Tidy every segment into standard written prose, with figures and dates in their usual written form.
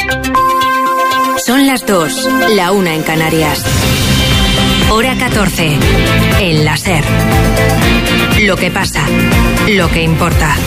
Son las 2, la 1 en Canarias. Hora 14, en la SER. Lo que pasa, lo que importa.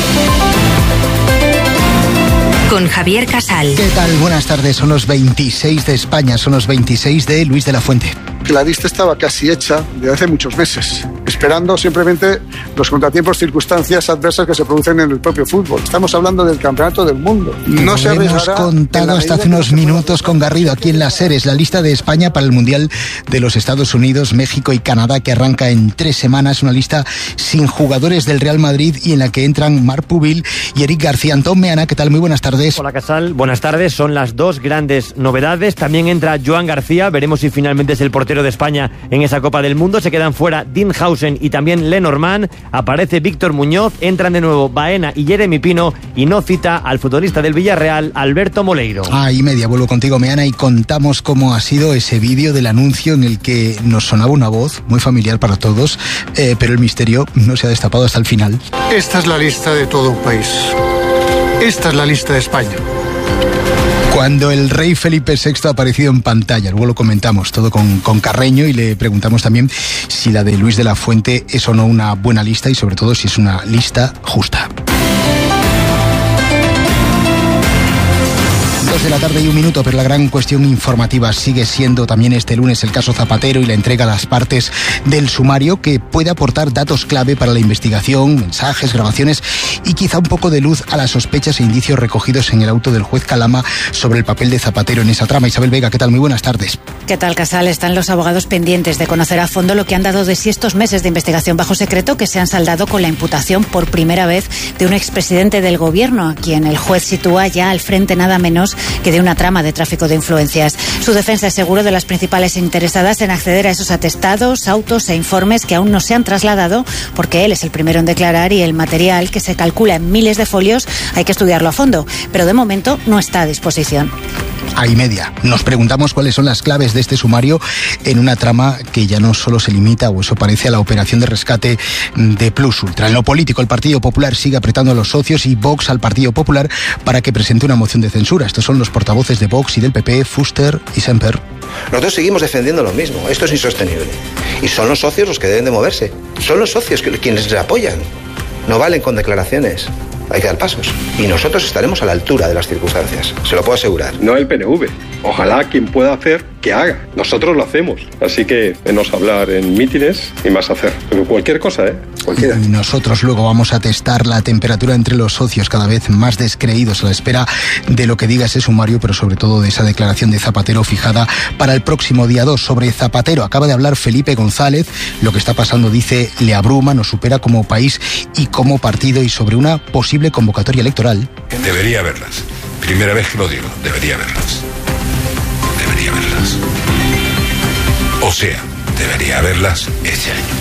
Con Javier Casal. ¿Qué tal? Buenas tardes. Son los 26 de España, son los 26 de Luis de la Fuente. La lista estaba casi hecha desde hace muchos meses, esperando simplemente los contratiempos, circunstancias adversas que se producen en el propio fútbol. Estamos hablando del campeonato del mundo. No se hemos contado hasta hace unos minutos con Garrido aquí en la SER. Es la lista de España para el Mundial de los Estados Unidos, México y Canadá, que arranca en 3 semanas. Una lista sin jugadores del Real Madrid y en la que entran Marc Pubil y Eric García. Antón Meana, ¿qué tal? Muy buenas tardes. Hola Casal, buenas tardes. Son las 2 grandes novedades. También entra Joan García. Veremos si finalmente es el portero de España en esa Copa del Mundo. Se quedan fuera Dean Howson y también Lenormand. Aparece Víctor Muñoz. Entran de nuevo Baena y Jeremy Pino. Y no cita al futbolista del Villarreal, Alberto Moleiro. Y media, vuelvo contigo, Meana, y contamos cómo ha sido ese vídeo del anuncio en el que nos sonaba una voz muy familiar para todos, pero el misterio no se ha destapado hasta el final. Esta es la lista de todo un país. Esta es la lista de España. Cuando el rey Felipe VI ha aparecido en pantalla, luego lo comentamos todo con Carreño y le preguntamos también si la de Luis de la Fuente es o no una buena lista y sobre todo si es una lista justa. 2 de la tarde y 1 minuto, pero la gran cuestión informativa sigue siendo también este lunes el caso Zapatero y la entrega a las partes del sumario que puede aportar datos clave para la investigación, mensajes, grabaciones y quizá un poco de luz a las sospechas e indicios recogidos en el auto del juez Calama sobre el papel de Zapatero en esa trama. Isabel Vega, ¿qué tal? Muy buenas tardes. ¿Qué tal, Casal? Están los abogados pendientes de conocer a fondo lo que han dado de sí estos meses de investigación bajo secreto que se han saldado con la imputación por primera vez de un expresidente del gobierno, a quien el juez sitúa ya al frente nada menos que de una trama de tráfico de influencias. Su defensa es seguro de las principales interesadas en acceder a esos atestados, autos e informes que aún no se han trasladado porque él es el primero en declarar y el material, que se calcula en miles de folios, hay que estudiarlo a fondo, pero de momento no está a disposición. Y media. Nos preguntamos cuáles son las claves de este sumario en una trama que ya no solo se limita, o eso parece, a la operación de rescate de Plus Ultra. En lo político, el Partido Popular sigue apretando a los socios y Vox al Partido Popular para que presente una moción de censura. Estos son los portavoces de Vox y del PP, Fuster y Semper. Nosotros seguimos defendiendo lo mismo. Esto es insostenible. Y son los socios los que deben de moverse. Son los socios quienes les apoyan. No valen con declaraciones. Hay que dar pasos. Y nosotros estaremos a la altura de las circunstancias. Se lo puedo asegurar. No el PNV. Ojalá quien pueda hacer, que haga. Nosotros lo hacemos. Así que menos hablar en mítines y más hacer. Pero cualquier cosa, cualquiera. Y nosotros luego vamos a testar la temperatura entre los socios, cada vez más descreídos a la espera de lo que diga ese sumario, pero sobre todo de esa declaración de Zapatero fijada para el próximo día 2. Sobre Zapatero acaba de hablar Felipe González. Lo que está pasando, dice, le abruma, nos supera como país y como partido, y sobre una posible convocatoria electoral. Debería haberlas. Primera vez que lo digo, debería haberlas. Debería haberlas. O sea, debería haberlas este año.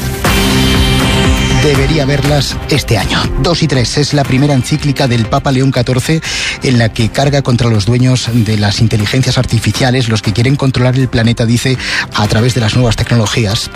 Debería haberlas este año. 2 y 3 es la primera encíclica del Papa León XIV en la que carga contra los dueños de las inteligencias artificiales, los que quieren controlar el planeta, dice, a través de las nuevas tecnologías.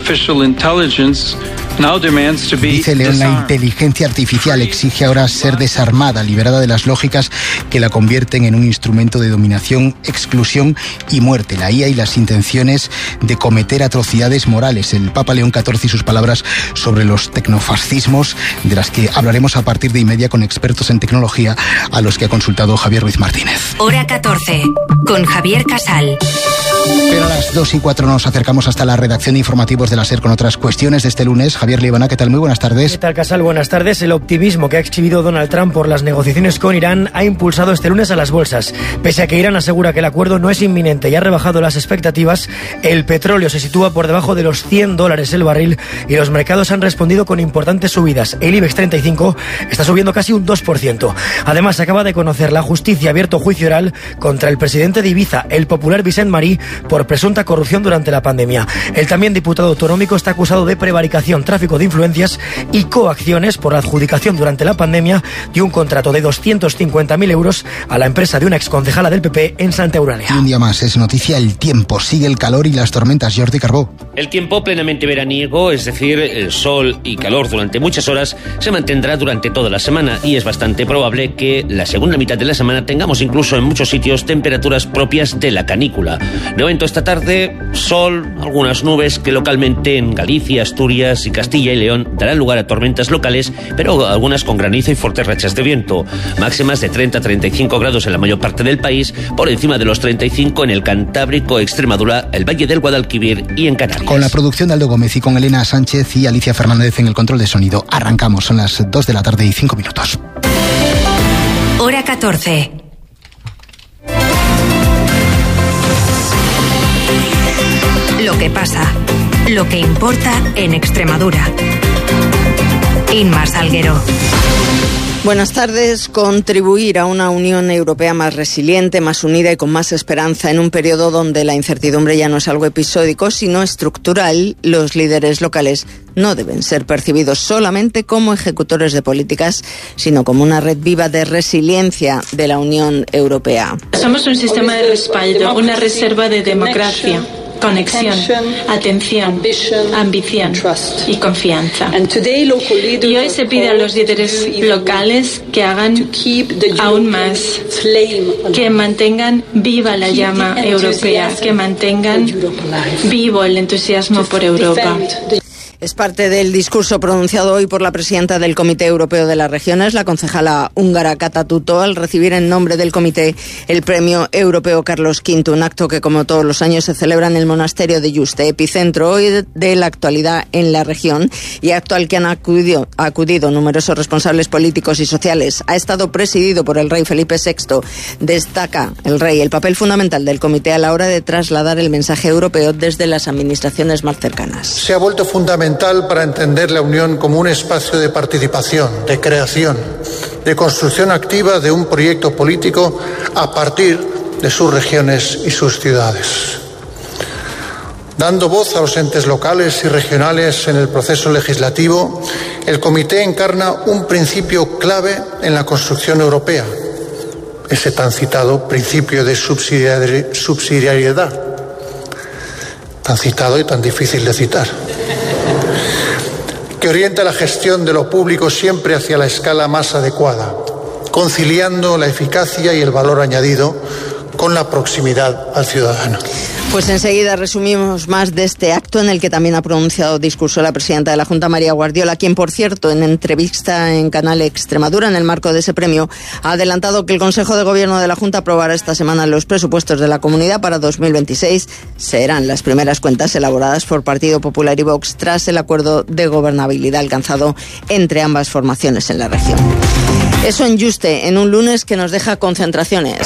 Dice León, la inteligencia artificial exige ahora ser desarmada, liberada de las lógicas que la convierten en un instrumento de dominación, exclusión y muerte. La IA y las intenciones de cometer atrocidades morales. El Papa León XIV y sus palabras sobre los tecnofascismos, de las que hablaremos a partir de 1:30 con expertos en tecnología a los que ha consultado Javier Ruiz Martínez. Hora 14, con Javier Casal. Pero a las 2 y 4 nos acercamos hasta la redacción de informativos de la SER con otras cuestiones de este lunes. Javier Líbana, ¿qué tal? Muy buenas tardes. ¿Qué tal, Casal? Buenas tardes. El optimismo que ha exhibido Donald Trump por las negociaciones con Irán ha impulsado este lunes a las bolsas. Pese a que Irán asegura que el acuerdo no es inminente y ha rebajado las expectativas, el petróleo se sitúa por debajo de los $100 el barril y los mercados han respondido con importantes subidas. El IBEX 35 está subiendo casi un 2%. Además, acaba de conocer la justicia abierto juicio oral contra el presidente de Ibiza, el popular Vicent Marí, por presunta corrupción durante la pandemia. El también diputado autonómico está acusado de prevaricación, tráfico de influencias y coacciones por la adjudicación durante la pandemia de un contrato de 250.000 euros a la empresa de una exconcejala del PP en Santa Eulalia. Y un día más es noticia el tiempo. Sigue el calor y las tormentas. Jordi Carbó. El tiempo plenamente veraniego, es decir, el sol y calor durante muchas horas, se mantendrá durante toda la semana y es bastante probable que la segunda mitad de la semana tengamos incluso en muchos sitios temperaturas propias de la canícula. De momento esta tarde, sol, algunas nubes que localmente en Galicia, Asturias y Castilla y León darán lugar a tormentas locales, pero algunas con granizo y fuertes rachas de viento. Máximas de 30-35 grados en la mayor parte del país, por encima de los 35 en el Cantábrico, Extremadura, el Valle del Guadalquivir y en Canarias. Con la producción de Aldo Gómez y con Elena Sánchez y Alicia Fernández en el control de sonido. Arrancamos, son las 2 de la tarde y 5 minutos. Hora 14. Lo que pasa, lo que importa en Extremadura. Inma Salguero. Buenas tardes. Contribuir a una Unión Europea más resiliente, más unida y con más esperanza en un periodo donde la incertidumbre ya no es algo episódico, sino estructural. Los líderes locales no deben ser percibidos solamente como ejecutores de políticas, sino como una red viva de resiliencia de la Unión Europea. Somos un sistema de respaldo, una reserva de democracia, conexión, atención, ambición y confianza. Y hoy se pide a los líderes locales que hagan aún más, que mantengan viva la llama europea, que mantengan vivo el entusiasmo por Europa. Es parte del discurso pronunciado hoy por la presidenta del Comité Europeo de las Regiones, la concejala húngara Kata Tutto, al recibir en nombre del comité el Premio Europeo Carlos V, un acto que, como todos los años, se celebra en el monasterio de Yuste, epicentro hoy de la actualidad en la región y acto al que han acudido numerosos responsables políticos y sociales. Ha estado presidido por el rey Felipe VI. Destaca el rey el papel fundamental del comité a la hora de trasladar el mensaje europeo desde las administraciones más cercanas. Se ha vuelto fundamental para entender la Unión como un espacio de participación, de creación, de construcción activa de un proyecto político a partir de sus regiones y sus ciudades. Dando voz a los entes locales y regionales en el proceso legislativo, el Comité encarna un principio clave en la construcción europea, ese tan citado principio de subsidiariedad, tan citado y tan difícil de citar, que orienta la gestión de lo público siempre hacia la escala más adecuada, conciliando la eficacia y el valor añadido con la proximidad al ciudadano. Pues enseguida resumimos más de este acto en el que también ha pronunciado discurso la presidenta de la Junta, María Guardiola, quien, por cierto, en entrevista en Canal Extremadura, en el marco de ese premio, ha adelantado que el Consejo de Gobierno de la Junta aprobará esta semana los presupuestos de la comunidad para 2026. Serán las primeras cuentas elaboradas por Partido Popular y Vox tras el acuerdo de gobernabilidad alcanzado entre ambas formaciones en la región. Eso en Yuste, en un lunes que nos deja concentraciones.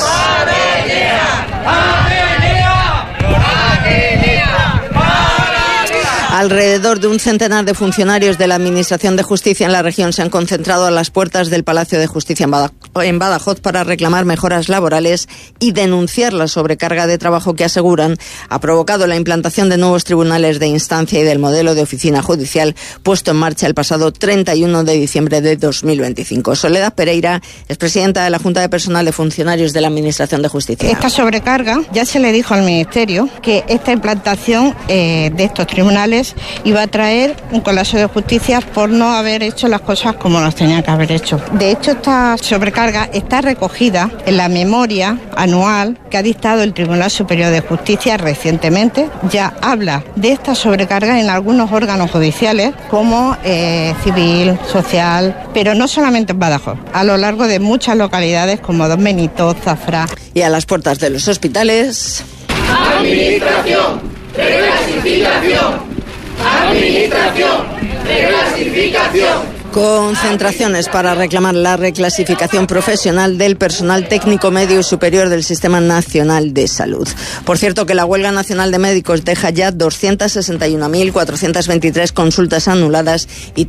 Alrededor de un centenar de funcionarios de la Administración de Justicia en la región se han concentrado a las puertas del Palacio de Justicia en Badajoz para reclamar mejoras laborales y denunciar la sobrecarga de trabajo que aseguran ha provocado la implantación de nuevos tribunales de instancia y del modelo de oficina judicial puesto en marcha el pasado 31 de diciembre de 2025. Soledad Pereira es presidenta de la Junta de Personal de Funcionarios de la Administración de Justicia. Esta sobrecarga, ya se le dijo al Ministerio que esta implantación de estos tribunales iba a traer un colapso de justicia por no haber hecho las cosas como las tenía que haber hecho. De hecho, esta sobrecarga está recogida en la memoria anual que ha dictado el Tribunal Superior de Justicia recientemente. Ya habla de esta sobrecarga en algunos órganos judiciales como civil, social, pero no solamente en Badajoz, a lo largo de muchas localidades como Don Benito, Zafra. Y a las puertas de los hospitales. Administración, reclasificación. Administración, reclasificación. Concentraciones para reclamar la reclasificación profesional del personal técnico medio y superior del Sistema Nacional de Salud. Por cierto, que la huelga nacional de médicos deja ya 261.423 consultas anuladas y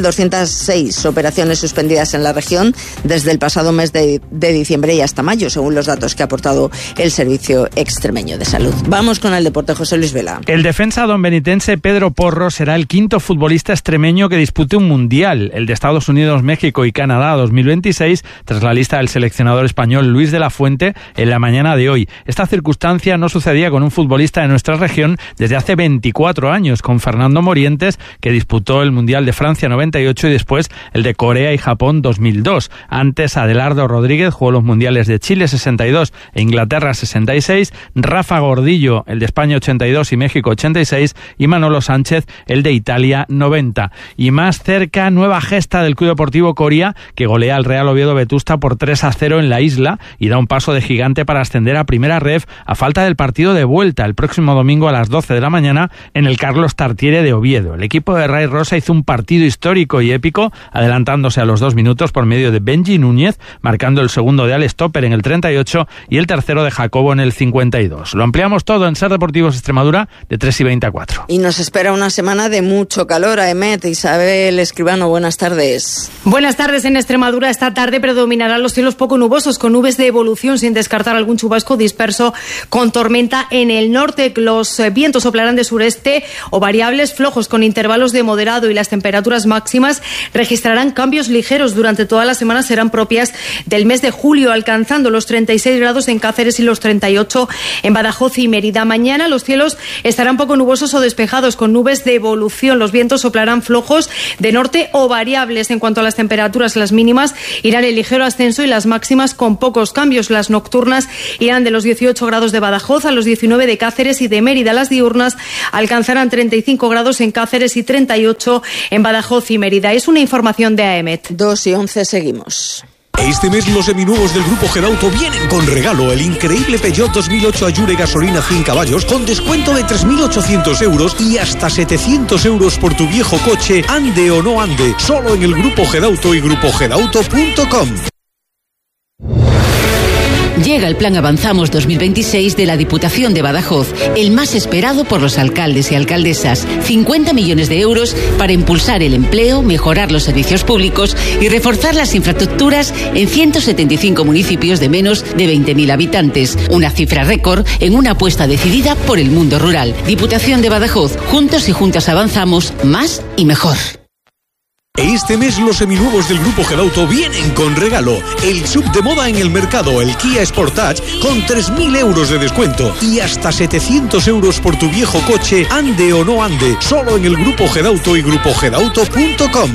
3.206 operaciones suspendidas en la región desde el pasado mes de diciembre y hasta mayo, según los datos que ha aportado el Servicio Extremeño de Salud. Vamos con el deporte, José Luis Vela. El defensa donbenitense Pedro Porro será el quinto futbolista extremeño que dispute un mundial, el de Estados Unidos, México y Canadá 2026, tras la lista del seleccionador español Luis de la Fuente en la mañana de hoy. Esta circunstancia no sucedía con un futbolista de nuestra región desde hace 24 años, con Fernando Morientes, que disputó el Mundial de Francia 98 y después el de Corea y Japón 2002. Antes, Adelardo Rodríguez jugó los Mundiales de Chile 62 e Inglaterra 66, Rafa Gordillo, el de España 82 y México 86, y Manolo Sánchez, el de Italia 90. Y más cerca, nueva gesta del Club Deportivo Coria, que golea al Real Oviedo Vetusta por 3-0 en la isla y da un paso de gigante para ascender a Primera Ref a falta del partido de vuelta el próximo domingo a las 12 de la mañana en el Carlos Tartiere de Oviedo. El equipo de Ray Rosa hizo un partido histórico y épico, adelantándose a los 2 minutos por medio de Benji Núñez, marcando el segundo de Alex Topper en el 38 y el tercero de Jacobo en el 52. Lo ampliamos todo en Ser Deportivos Extremadura de 3:20 a 4. Y nos espera una semana de mucho calor. Aemet, Isabel Escribano, buenas tardes. Buenas tardes. En Extremadura esta tarde predominarán los cielos poco nubosos, con nubes de evolución sin descartar algún chubasco disperso con tormenta en el norte. Los vientos soplarán de sureste o variables flojos con intervalos de moderado, y las temperaturas máximas registrarán cambios ligeros durante toda la semana. Serán propias del mes de julio, alcanzando los 36 grados en Cáceres y los 38 en Badajoz y Mérida. Mañana los cielos estarán poco nubosos o despejados con nubes de evolución. Los vientos soplarán flojos de norte o variables. En cuanto a las temperaturas, las mínimas irán en ligero ascenso y las máximas con pocos cambios. Las nocturnas irán de los 18 grados de Badajoz a los 19 de Cáceres y de Mérida. Las diurnas alcanzarán 35 grados en Cáceres y 38 en Badajoz y Mérida. Es una información de AEMET. 2:11, seguimos. Este mes los seminuevos del Grupo Gedauto vienen con regalo: el increíble Peugeot 2008 Allure gasolina 100 caballos con descuento de 3.800 euros y hasta 700 euros por tu viejo coche, ande o no ande, solo en el Grupo Gedauto y grupogedauto.com. Llega el Plan Avanzamos 2026 de la Diputación de Badajoz, el más esperado por los alcaldes y alcaldesas. 50 millones de euros para impulsar el empleo, mejorar los servicios públicos y reforzar las infraestructuras en 175 municipios de menos de 20.000 habitantes. Una cifra récord en una apuesta decidida por el mundo rural. Diputación de Badajoz, juntos y juntas avanzamos más y mejor. Este mes los seminuevos del Grupo Gedauto vienen con regalo: el sub de moda en el mercado, el Kia Sportage, con 3.000 euros de descuento y hasta 700 euros por tu viejo coche, ande o no ande, solo en el Grupo Gedauto y grupogedauto.com.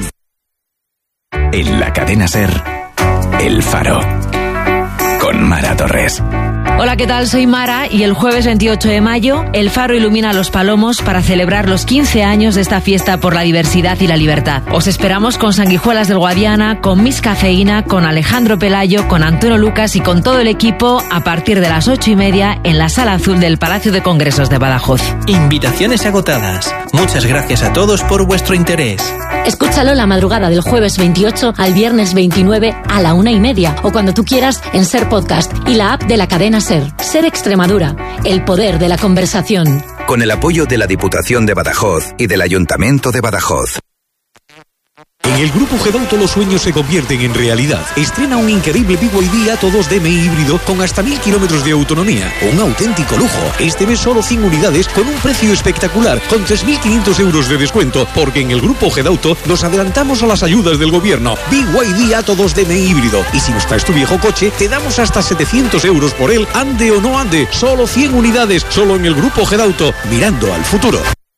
En la cadena SER, El Faro, con Mara Torres. Hola, ¿qué tal? Soy Mara y el jueves 28 de mayo El Faro ilumina Los Palomos para celebrar los 15 años de esta fiesta por la diversidad y la libertad. Os esperamos con Sanguijuelas del Guadiana, con Miss Cafeína, con Alejandro Pelayo, con Antonio Lucas y con todo el equipo a partir de las 8:30 en la Sala Azul del Palacio de Congresos de Badajoz. Invitaciones agotadas. Muchas gracias a todos por vuestro interés. Escúchalo la madrugada del jueves 28 al viernes 29 a la 1:30 o cuando tú quieras en SER Podcast y la app de la cadena SER. SER Extremadura, el poder de la conversación. Con el apoyo de la Diputación de Badajoz y del Ayuntamiento de Badajoz. En el Grupo Gedauto los sueños se convierten en realidad. Estrena un increíble BYD Atto 2 DMI híbrido con hasta 1.000 kilómetros de autonomía. Un auténtico lujo. Este mes solo 100 unidades con un precio espectacular, con 3.500 euros de descuento, porque en el Grupo Gedauto nos adelantamos a las ayudas del gobierno. BYD Atto 2 DMI híbrido. Y si nos traes tu viejo coche, te damos hasta 700 euros por él, ande o no ande. Solo 100 unidades, solo en el Grupo Gedauto, mirando al futuro.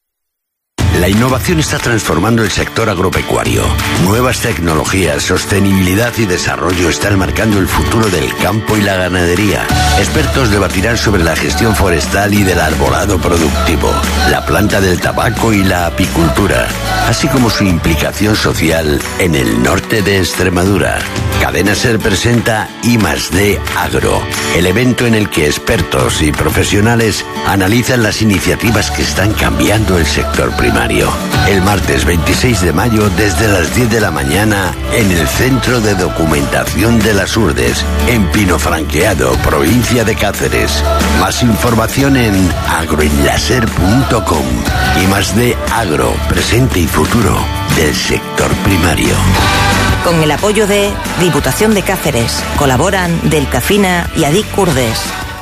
La innovación está transformando el sector agropecuario. Nuevas tecnologías, sostenibilidad y desarrollo están marcando el futuro del campo y la ganadería. Expertos debatirán sobre la gestión forestal y del arbolado productivo, la planta del tabaco y la apicultura, así como su implicación social en el norte de Extremadura. Cadena SER presenta I+D Agro, el evento en el que expertos y profesionales analizan las iniciativas que están cambiando el sector primario. Primario. El martes 26 de mayo desde las 10 de la mañana en el Centro de Documentación de las Urdes, en Pinofranqueado, provincia de Cáceres. Más información en agroenlaser.com y más de agro, presente y futuro del sector primario. Con el apoyo de Diputación de Cáceres, colaboran Delcafina y Adic Curdes.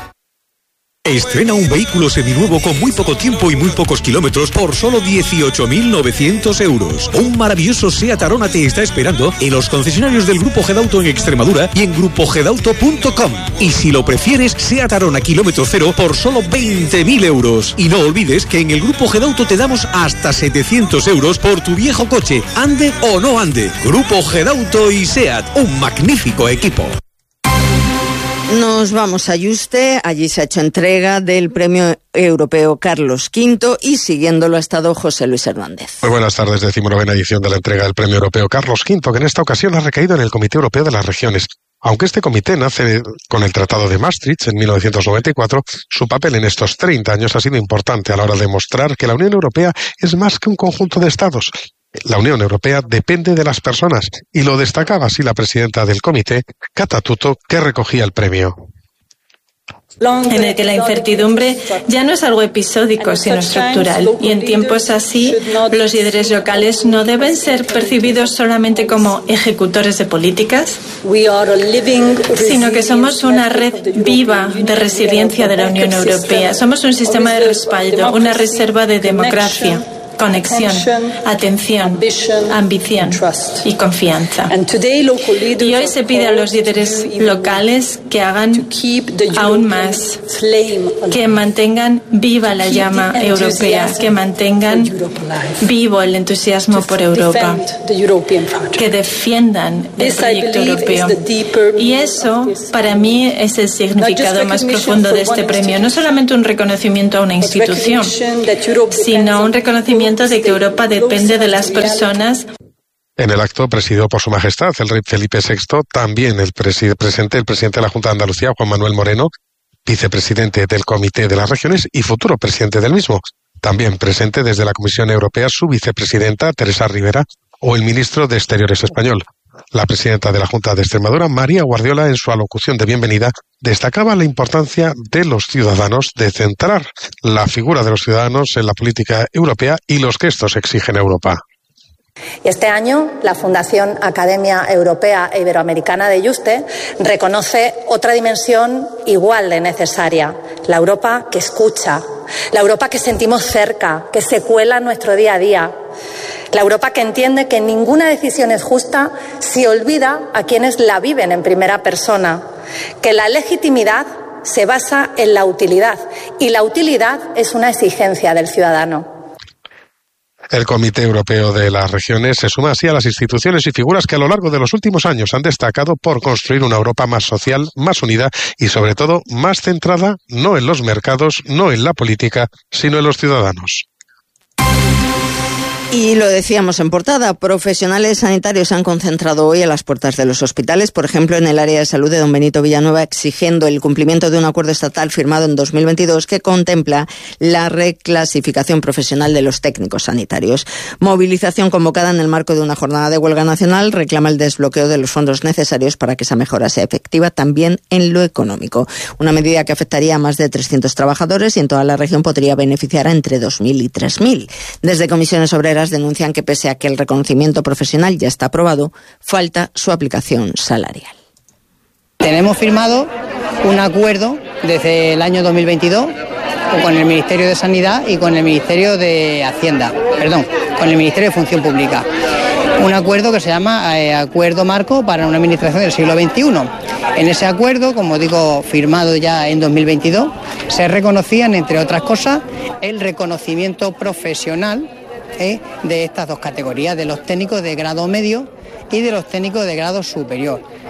Estrena un vehículo seminuevo con muy poco tiempo y muy pocos kilómetros por solo 18.900 euros. Un maravilloso SEAT Arona te está esperando en los concesionarios del Grupo Gedauto en Extremadura y en grupogedauto.com. Y si lo prefieres, SEAT Arona kilómetro cero por solo 20.000 euros. Y no olvides que en el Grupo Gedauto te damos hasta 700 euros por tu viejo coche, ande o no ande. Grupo Gedauto y SEAT, un magnífico equipo. Nos vamos a Yuste, allí se ha hecho entrega del Premio Europeo Carlos V y siguiéndolo ha estado José Luis Hernández. Muy buenas tardes, 19ª edición de la entrega del Premio Europeo Carlos V, que en esta ocasión ha recaído en el Comité Europeo de las Regiones. Aunque este comité nace con el Tratado de Maastricht en 1994, su papel en estos 30 años ha sido importante a la hora de mostrar que la Unión Europea es más que un conjunto de estados. La Unión Europea depende de las personas, y lo destacaba así la presidenta del comité, Kata Tutto, que recogía el premio. En el que la incertidumbre ya no es algo episódico, sino estructural. Y en tiempos así, los líderes locales no deben ser percibidos solamente como ejecutores de políticas, sino que somos una red viva de resiliencia de la Unión Europea. Somos un sistema de respaldo, una reserva de democracia, conexión, atención, ambición y confianza. Y hoy se pide a los líderes locales que hagan aún más, que mantengan viva la llama europea, que mantengan vivo el entusiasmo por Europa, que defiendan el proyecto europeo. Y eso, para mí, es el significado más profundo de este premio. No solamente un reconocimiento a una institución, sino un reconocimiento de que Europa depende de las personas. En el acto presidido por Su Majestad el Rey Felipe VI, también el presidente de la Junta de Andalucía, Juan Manuel Moreno, vicepresidente del Comité de las Regiones y futuro presidente del mismo. También presente desde la Comisión Europea su vicepresidenta, Teresa Rivera, o el ministro de Exteriores español. La presidenta de la Junta de Extremadura, María Guardiola, en su alocución de bienvenida, destacaba la importancia de los ciudadanos, de centrar la figura de los ciudadanos en la política europea y los que estos exigen a Europa. Este año, la Fundación Academia Europea e Iberoamericana de Yuste reconoce otra dimensión igual de necesaria, la Europa que escucha, la Europa que sentimos cerca, que se cuela en nuestro día a día, la Europa que entiende que ninguna decisión es justa si olvida a quienes la viven en primera persona, que la legitimidad se basa en la utilidad y la utilidad es una exigencia del ciudadano. El Comité Europeo de las Regiones se suma así a las instituciones y figuras que a lo largo de los últimos años han destacado por construir una Europa más social, más unida y sobre todo más centrada no en los mercados, no en la política, sino en los ciudadanos. Y lo decíamos en portada, profesionales sanitarios se han concentrado hoy a las puertas de los hospitales, por ejemplo en el área de salud de Don Benito Villanueva, exigiendo el cumplimiento de un acuerdo estatal firmado en 2022 que contempla la reclasificación profesional de los técnicos sanitarios. Movilización convocada en el marco de una jornada de huelga nacional reclama el desbloqueo de los fondos necesarios para que esa mejora sea efectiva también en lo económico. Una medida que afectaría a más de 300 trabajadores y en toda la región podría beneficiar a entre 2.000 y 3.000. Desde Comisiones Obreras denuncian que pese a que el reconocimiento profesional ya está aprobado, falta su aplicación salarial. Tenemos firmado un acuerdo desde el año 2022 con el Ministerio de Sanidad y con el Ministerio de con el Ministerio de Función Pública. Un acuerdo que se llama Acuerdo Marco para una Administración del siglo XXI. En ese acuerdo, como digo, firmado ya en 2022, se reconocían, entre otras cosas, el reconocimiento profesional de estas dos categorías, de los técnicos de grado medio y de los técnicos de grado superior.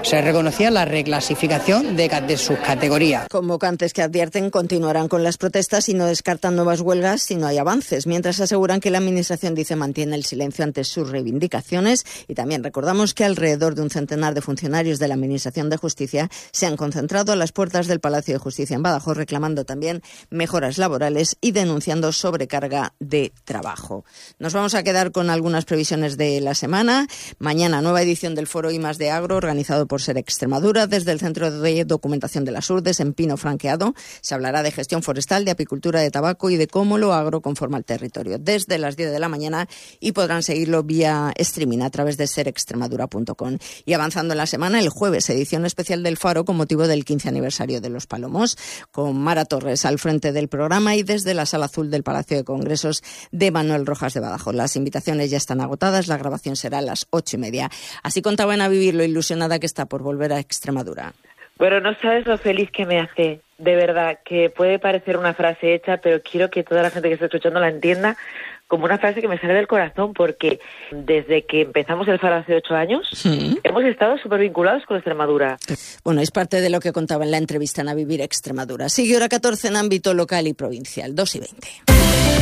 Se reconocía la reclasificación de sus categorías. Convocantes que advierten continuarán con las protestas y no descartan nuevas huelgas si no hay avances, mientras aseguran que la Administración mantiene el silencio ante sus reivindicaciones. Y también recordamos que alrededor de un centenar de funcionarios de la Administración de Justicia se han concentrado a las puertas del Palacio de Justicia en Badajoz reclamando también mejoras laborales y denunciando sobrecarga de trabajo. Nos vamos a quedar con algunas previsiones de la semana. Mañana, nueva edición del Foro I+D Agro, organizado por SER Extremadura desde el Centro de Documentación de las Urdes en Pino Franqueado. Se hablará de gestión forestal, de apicultura de tabaco y de cómo lo agro conforma el territorio, desde las 10 de la mañana, y podrán seguirlo vía streaming a través de serextremadura.com. Y avanzando en la semana, el jueves, edición especial del Faro con motivo del 15 aniversario de Los Palomos, con Mara Torres al frente del programa y desde la Sala Azul del Palacio de Congresos de Manuel Rojas de Badajoz. Las invitaciones ya están agotadas, la grabación será a las 8:30. Así contaba Ana Vivir lo ilusionada que está por volver a Extremadura. Bueno, no sabes lo feliz que me hace, de verdad, que puede parecer una frase hecha, pero quiero que toda la gente que está escuchando la entienda como una frase que me sale del corazón, porque desde que empezamos el Faro hace 8 años, hemos estado súper vinculados con Extremadura. Bueno, es parte de lo que contaba en la entrevista en A Vivir Extremadura. Sigue hora 14 en ámbito local y provincial, 2:20.